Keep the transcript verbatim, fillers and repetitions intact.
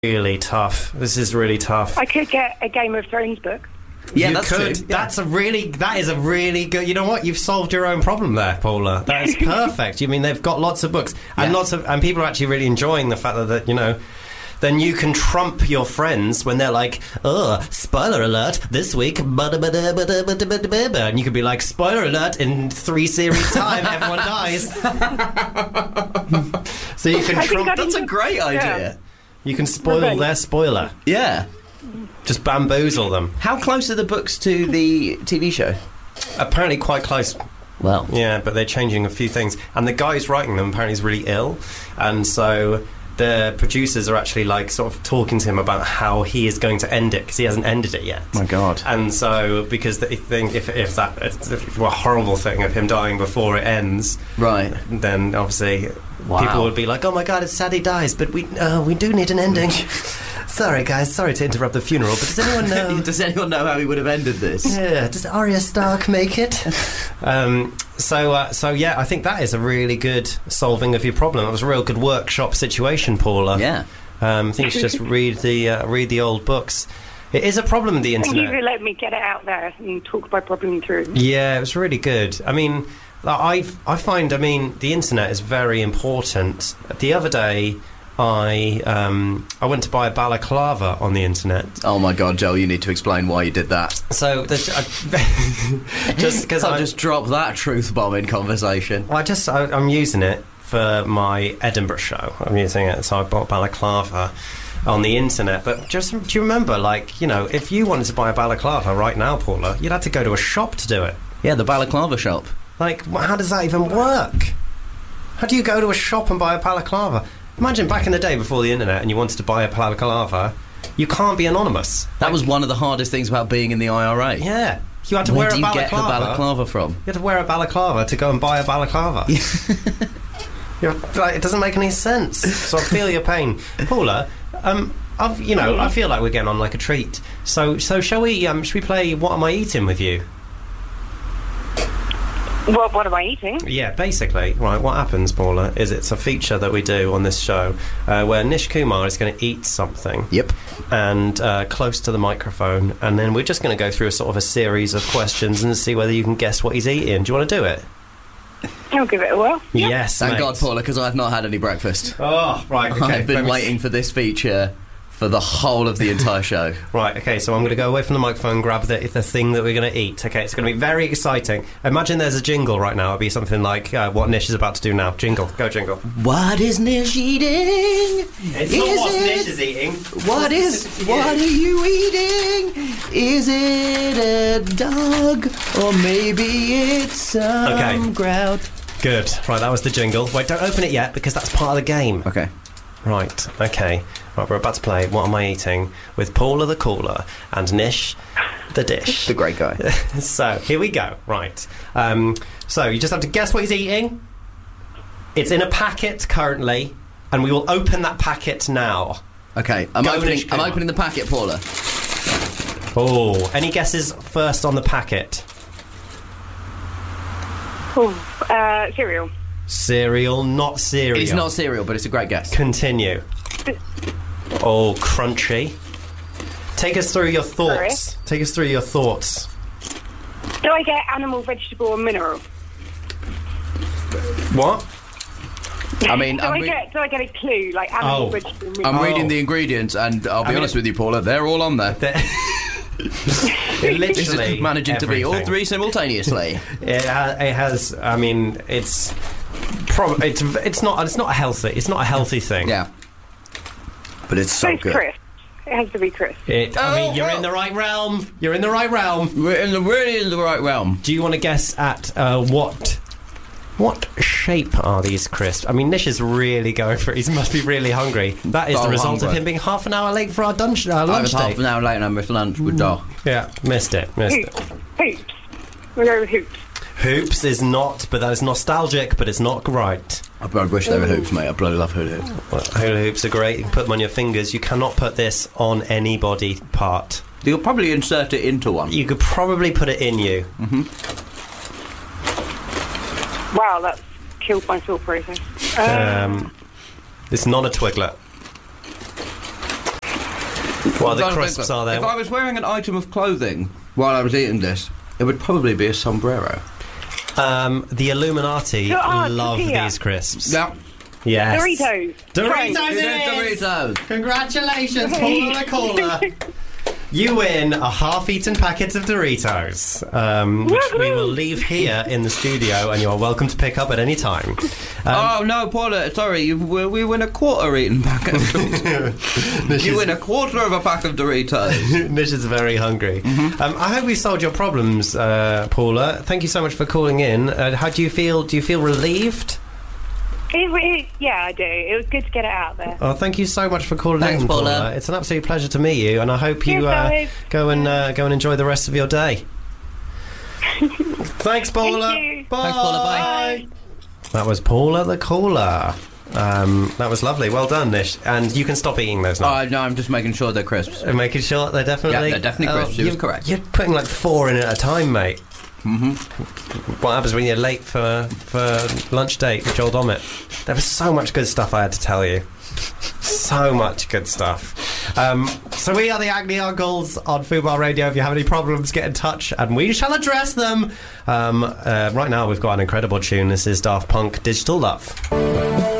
really tough. This is really tough. I could get a Game of Thrones book. Yeah, you that's could. true. Yeah. That's a really. That is a really good. You know what? You've solved your own problem there, Paula. That is perfect. You mean they've got lots of books and Yeah. lots of, and people are actually really enjoying the fact that, that you know. Then you can trump your friends when they're like, "Oh, spoiler alert! This week, bada bada bada bada bada bada," and you could be like, "Spoiler alert! In three series time, everyone dies." So you can I think trump. I'd That's a enjoy- great Yeah. idea. You can spoil Revenge. their spoiler. Yeah. Just bamboozle them. How close are the books to the T V show? Apparently, quite close. Well, Yeah, but they're changing a few things. And the guy who's writing them apparently is really ill. And so the producers are actually, like, sort of talking to him about how he is going to end it, because he hasn't ended it yet. my God. And so, because they think if, if that if it were a horrible thing of him dying before it ends, Right. then obviously Wow. people would be like, "Oh my God, it's sad he dies, but we uh, we do need an ending." Sorry, guys, sorry to interrupt the funeral, but does anyone know? Does anyone know how he would have ended this? Yeah, does Arya Stark make it? um, so, uh, so yeah, I think that is a really good solving of your problem. It was a real good workshop situation, Paula. Yeah. Um, I think you should just read the uh, read the old books. It is a problem with the Thank you internet. for letting me get it out there and talk my problem through. Yeah, it was really good. I mean, I I find, I mean, the internet is very important. The other day, I um, I went to buy a balaclava on the internet. Oh my God, Joel, you need to explain why you did that. So there's I, just because I'll I just drop that truth bomb in conversation. well, I just I, I'm using it for my Edinburgh show. I'm using it, so I bought balaclava on the internet. But just do you remember, like, you know, if you wanted to buy a balaclava right now, Paula, you'd have to go to a shop to do it. Yeah, the balaclava shop. Like, wh- how does that even work? How do you go to a shop and buy a balaclava? Imagine back in the day before the internet and you wanted to buy a balaclava, you can't be anonymous. That was one of the hardest things about being in the I R A. Yeah. You had to Where wear do a you balaclava. get the balaclava from? You had to wear a balaclava to go and buy a balaclava. You're, like, it doesn't make any sense. So I feel your pain. Paula, um, I've, you know, I feel like we're getting on like a treat. So, so shall we, um, shall we play What Am I Eating with you? What, what am I eating? Yeah, basically. Right, what happens, Paula, is it's a feature that we do on this show uh, where Nish Kumar is going to eat something. Yep. And uh, close to the microphone, and then we're just going to go through a sort of a series of questions and see whether you can guess what he's eating. Do you want to do it? I'll give it a whirl. Yeah. Yes, Thank mate. God, Paula, because I've not had any breakfast. Oh, right, okay. I've been let me- waiting for this feature for the whole of the entire show. Right, okay, so I'm going to go away from the microphone, grab the, the thing that we're going to eat. Okay, it's going to be very exciting. Imagine there's a jingle right now. It'll be something like uh, what Nish is about to do now. Jingle. Go, jingle. What is Nish eating? It's Is not what it- Nish is eating. What is, what are you eating? Is it a dog? Or maybe it's some Okay. grout? Good. Right, that was the jingle. Wait, don't open it yet, because that's part of the game. Okay. Right, okay. Right, we're about to play What Am I Eating with Paula the Caller and Nish the Dish. The great guy. So, here we go. Right. Um, so, you just have to guess what he's eating. It's in a packet currently, and we will open that packet now. Okay, I'm Go, opening, Nish, I'm come on. opening the packet, Paula. Oh, any guesses first on the packet? Ooh, uh, cereal. Cereal, not cereal. It's not cereal, but it's a great guess. Continue. Oh, crunchy. Take us through your thoughts. Take us through your thoughts. Do I get animal, vegetable, and mineral? What? I mean, do, I'm I re- get, do I get a clue? Like animal, Oh. vegetable, I'm mineral? Oh. reading the ingredients, and I'll be I mean- honest with you, Paula, they're all on there. It literally managing to be all everything. three simultaneously. It, ha- it has. I mean, it's. Prob- it's it's not it's not a healthy it's not a healthy thing. Yeah, but it's So so it's good. crisp. It has to be crisp. It, I mean, Oh, you're oh. in the right realm. You're in the right realm. We're in the really in the right realm. Do you want to guess at uh, what what shape are these crisps? I mean, Nish is really going for it. He must be really hungry. That is Oh, the result of hungry. him being half an hour late for our lunch, uh, I lunch was half date. an hour late and I missed lunch with Doc. Yeah, missed it. Missed Hoops. it. Hoops. We'll go with hoops. Hoops is not, but that is nostalgic, but it's not right. I bloody wish they were hoops, mate. I bloody love hula hoops. Well, hula hoops are great. You can put them on your fingers. You cannot put this on any body part. You'll probably insert it into one. You could probably put it in you. Wow, that's killed my thought process. Um, Um, it's not a twiglet. Well, the I'm trying to crisps think of- are there. If I was wearing an item of clothing while I was eating this, it would probably be a sombrero. Um, the Illuminati Oh, love tortilla. these crisps. Yeah. Yes. Doritos. Doritos Sorry. it is! Doritos. Congratulations, Paula the caller. You win a half-eaten packet of Doritos, um, which we will leave here in the studio, and you're welcome to pick up at any time. Um, Oh no, Paula! Sorry, you, we, we win a quarter-eaten packet. Of Doritos. You win a quarter of a pack of Doritos. Nish is very hungry. Mm-hmm. Um, I hope we solved your problems, uh, Paula. Thank you so much for calling in. Uh, how do you feel? Do you feel relieved? It, it, yeah, I do. It was good to get it out there. Oh, thank you so much for calling Thanks, in, Paula. Paula. It's an absolute pleasure to meet you, and I hope you Cheers, uh, guys. go and uh, go and enjoy the rest of your day. Thanks, Paula. Thank you. Bye. Thanks, Paula. Bye. That was Paula the caller. Um, that was lovely. Well done, Nish. And you can stop eating those now. Oh no, I'm just making sure they're crisps. And making sure they're definitely... Yeah, they're definitely crisps. She you're, was correct. You're putting like four in at a time, mate. Mm-hmm. What happens when you're late for, for lunch date with Joel Dommett? There was so much good stuff I had to tell you. So much good stuff. Um, so we are the Agni Uncles on Fubar Radio. If you have any problems, get in touch and we shall address them. Um, uh, right now we've got an incredible tune. This is Daft Punk, Digital Love.